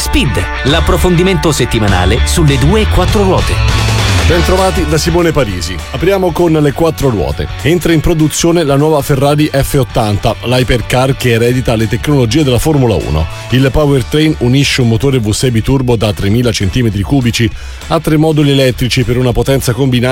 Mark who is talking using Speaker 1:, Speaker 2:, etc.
Speaker 1: Speed, l'approfondimento settimanale sulle 2 e 4 ruote.
Speaker 2: Bentrovati da Simone Parisi. Apriamo con le 4 ruote. Entra in produzione la nuova Ferrari F80, l'hypercar che eredita le tecnologie della Formula 1. Il powertrain unisce un motore V6 biturbo da 3000 cm3 a 3 moduli elettrici per una potenza combinata